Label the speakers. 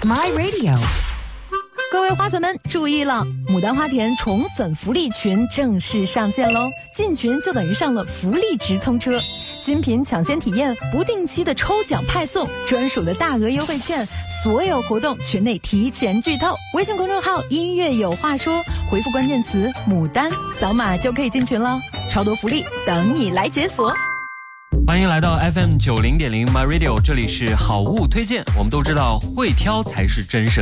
Speaker 1: My Radio。
Speaker 2: 各位花粉们注意了，牡丹花田宠粉福利群正式上线喽！进群就等于上了福利直通车，新品抢先体验，不定期的抽奖派送，专属的大额优惠券，所有活动群内提前剧透。微信公众号音乐有话说，回复关键词牡丹，扫码就可以进群了，超多福利等你来解锁。
Speaker 3: 欢迎来到 FM 90.0 My Radio， 这里是好物推荐。我们都知道会挑才是真神。